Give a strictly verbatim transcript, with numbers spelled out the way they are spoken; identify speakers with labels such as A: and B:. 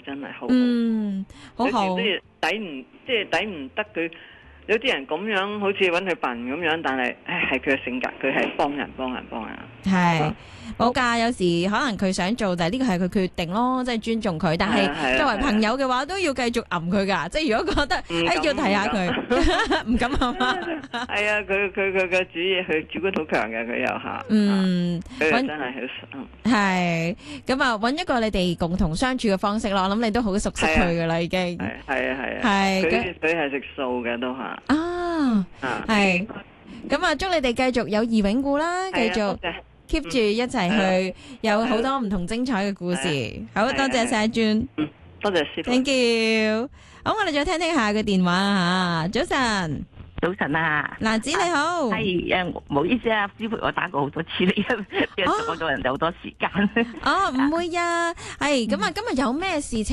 A: 真係好好。
B: 嗯，好
A: 有時
B: 好
A: 都。要抵唔即係抵唔得佢。有啲人咁樣好似揾佢笨咁樣，但係唉係佢嘅性格，佢係幫人幫人幫人。
B: 係冇㗎，有時可能佢想做，但係呢個係佢決定咯，即係尊重佢。但係作為朋友嘅話，都要繼續揞佢㗎。即係如果覺得誒要提下佢，唔敢係嘛？
A: 係啊，佢佢佢嘅主意，佢主觀好強嘅，佢又嚇。
B: 嗯，
A: 佢真係好。
B: 係咁啊，揾一個你哋共同相處嘅方式咯。我諗你都好熟悉佢㗎啦，已經。
A: 係係啊係啊。
B: 係
A: 佢佢係食素嘅都嚇。
B: 啊，係咁啊！祝你哋繼續友誼永固啦，繼續 keep 住一齊去，有好多唔同精彩嘅故事。好多謝晒轉，
A: 多謝師傅
B: ，thank you。好，我哋再聽聽下個電話吓。早晨，
C: 早晨啊，
B: 蘭子你好。
C: 係誒，唔好意思啊，師傅，我打過好多次你，因為阻咗人哋好多時間。
B: 哦，唔會啊，係咁啊，今日有咩事情？